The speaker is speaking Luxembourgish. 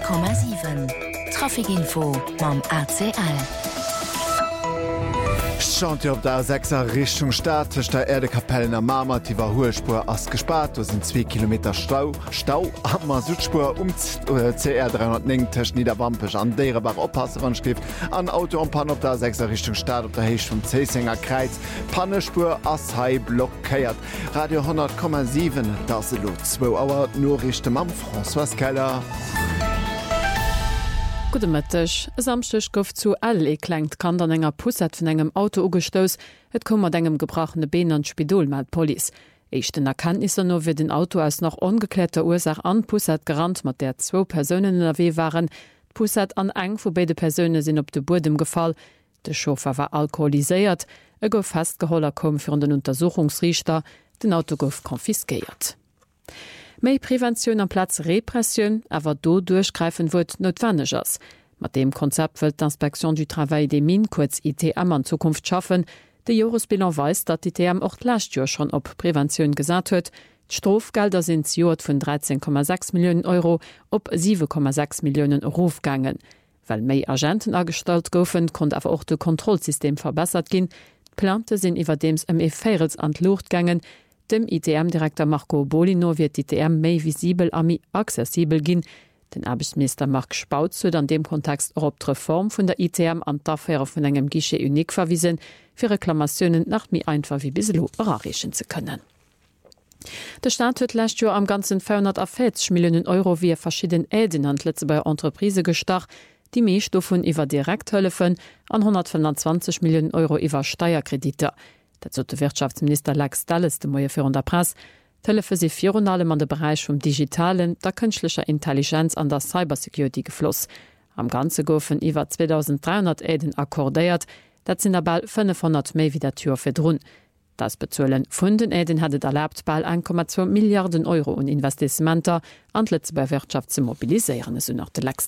100,7 Trafikinfo mam ACL. Chante op der 6er Richtung Stadt der Erdekapellener Mama iwwer Hoespur ass gespart, sind 2 Kilometer Stau ammer Südspur CR 309 tech Niederwampech an Deerebach Oppasseranskrift an Auto an Pan op der 6er Richtung Stadt op der Heich vum Zeesinger Kreiz Pannespur ass Hai blockéiert. Radio 100,7 da se lo 2 Auer Norrichte Mam François Keller. Gudemëttech, samstech gouf zu all klengt kann an enger Pusset vun engem Auto ugestos, et kommmer engem gebrachene Been an Spidol mat Poli. Echten Erkenntnisse no fir den Auto als noch ongekletter Ursach an Pusset gerannt, mat der 2 Personen erW waren. Pusset an eng vu beide Persone sinn op de Burdem gefall. De Chauffeur war alkoholiséiert, gouf festgeholler kom fir an den Untersuchungsrichter, den Auto gouf konfiskeiert. Mei Prävention am Platz Repression, awer do durchgreifen wurt notwendig ass. Mat dem Konzept wëlt d'Inspektion du Travail des Mines kurz ITM an Zukunft schaffen. De Jahresbilan weist, dat ITM och lastjahr schon op Prävention gesat huet. Strafgelder sind Jord vun 13,6 Millionen Euro op 7,6 Millionen Euro gangen. Weil méi Agenten astalt goufen, kon awer auch de Kontrollsystem verbessert gin. Plante sinn iwwer dems Fäels an Lucht gangen. Dem ITM-Direktor Marco Bolino wird ITM méi visibel ami accessibel ginn. Den Arbeitsminister Marc Spautz huet an dem Kontext op d' Reform vun der ITM an d'Affäre vun engem Guichet unik verwiesen, fir Reklamationen nach mi einfach wie biselo errechen ze können. Der Staat huet lächt jo am ganzen 440 Millionen Euro wie verschieden Äden an letze bei Entreprise gestach, die meescht vun iwwer Direkthëllefen an 125 Millionen Euro iwwer Steuerkredite. Dazu der Wirtschaftsminister Lex Dallas de Moie für der Presse telefir se Fionalem an der Bereich vom Digitalen, der künstlicher Intelligenz an der Cybersecurity gefloss. Am ganze goufen iwwer 2300 Äden akkordéiert, dat sind bald 500 méi wie der Tür firdrun. Das bezuelen vun den Äden hat erlaubt bald 1,2 Milliarden Euro und Investissementer an letze bei Wirtschaft zu mobilisieren, so nach de Lex